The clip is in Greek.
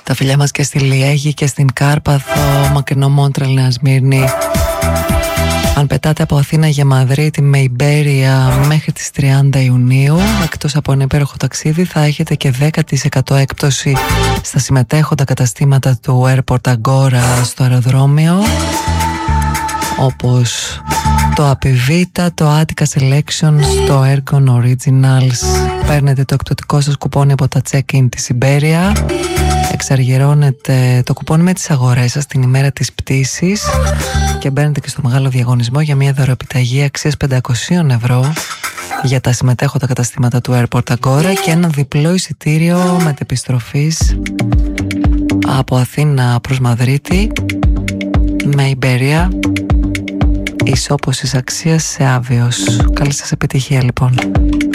Τα φιλιά μας και στη Λιέγη και στην Κάρπαθο, μακρινό Μόντρελ, Νέα Σμύρνη. Αν πετάτε από Αθήνα για Μαδρίτη με Ιμπέρια μέχρι τις 30 Ιουνίου, εκτός από ένα υπέροχο ταξίδι, θα έχετε και 10% έκπτωση στα συμμετέχοντα καταστήματα του Airport Agora στο αεροδρόμιο, όπως το Apivita, το Attica Selection, το Ergon Originals. Παίρνετε το εκπτωτικό σας κουπόνι από τα check-in της Ιμπέρια, εξαργυρώνετε το κουπόνι με τις αγορές σας την ημέρα της πτήσης και μπαίνετε και στο μεγάλο διαγωνισμό για μια δωροεπιταγή αξίας 500 ευρώ για τα συμμετέχοντα καταστήματα του Airport Agora και ένα διπλό εισιτήριο μετεπιστροφής από Αθήνα προς Μαδρίτη με Ιμπέρια ισόπωσης αξίας σε Άβεως. Καλή σας επιτυχία λοιπόν.